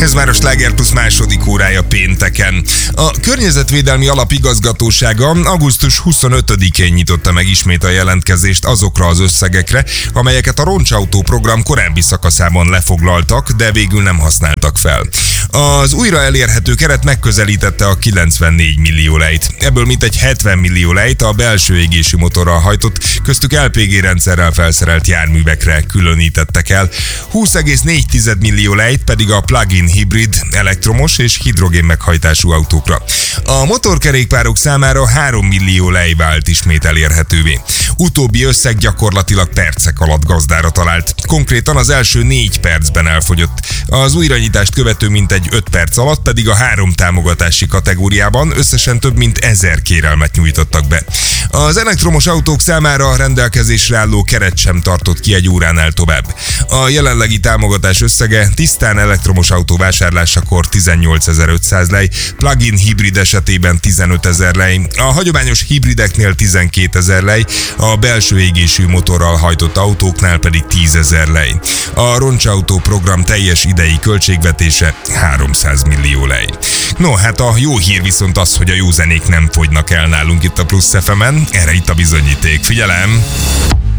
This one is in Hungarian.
Ez már a Sláger Plus második órája pénteken. A Környezetvédelmi Alapigazgatósága augusztus 25-én nyitotta meg ismét a jelentkezést azokra az összegekre, amelyeket a Roncsautó program korábbi szakaszában lefoglaltak, de végül nem használtak fel. Az újra elérhető keret megközelítette a 94 millió lejt. Ebből mintegy 70 millió lejt a belső égésű motorral hajtott, köztük LPG rendszerrel felszerelt járművekre különítettek el. 20,4 millió lejt pedig a plug-in hibrid, elektromos és hidrogén meghajtású autókra. A motorkerékpárok számára 3 millió lej vált ismét elérhetővé. Utóbbi összeg gyakorlatilag percek alatt gazdára talált. Konkrétan az első 4 percben elfogyott. Az újranyitást követő mintegy 5 perc alatt pedig a 3 támogatási kategóriában összesen több mint 1000 kérelmet nyújtottak be. Az elektromos autók számára rendelkezésre álló keret sem tartott ki egy óránál tovább. A jelenlegi támogatás összege tisztán elektromos autó vásárlásakor 18.500 lej, plug-in hibrid esetében 15.000 lej, a hagyományos hibrideknél 12.000 lej, a belső égésű motorral hajtott autóknál pedig 10.000 lej. A Roncsautó program teljes idei költségvetése 300 millió lej. No, hát a jó hír viszont az, hogy a jó zenék nem fogynak el nálunk itt a Plusz FM-en, erre itt a bizonyíték. Figyelem!